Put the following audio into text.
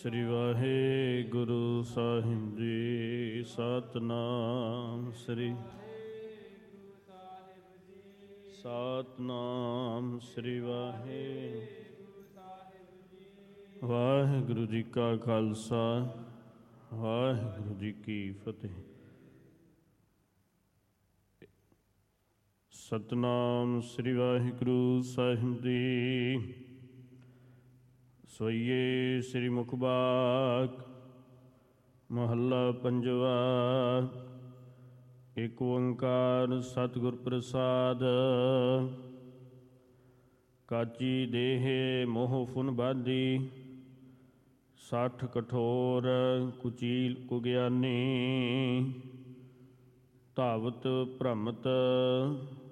ਸ੍ਰੀ ਵਾਹਿਗੁਰੂ ਸਾਹਿਬ ਜੀ। ਸਤਿਨਾਮ ਸ੍ਰੀ ਸਤਿਨਾਮ ਸ੍ਰੀ ਵਾਹਿਗੁਰੂ ਜੀ ਕਾ ਖਾਲਸਾ ਵਾਹਿਗੁਰੂ ਜੀ ਕੀ ਫਤਿਹ। ਸਤਿਨਾਮ ਸ੍ਰੀ ਵਾਹਿਗੁਰੂ ਸਾਹਿਬ ਜੀ। ਸੋਈਏ ਸ੍ਰੀ ਮੁਖਬਾਕ ਮਹੱਲਾ ਪੰਜਵਾ। ਏਕ ਓੰਕਾਰ ਸਤਿਗੁਰ ਪ੍ਰਸਾਦ। ਕਾਚੀ ਦੇਹ ਮੋਹ ਫੁਨ ਬਾਧੀ, ਸਾਠ ਕਠੋਰ ਕੁਚੀਲ ਕੁਗਿਆਨੀ। ਧਾਵਤ ਭ੍ਰਮਤ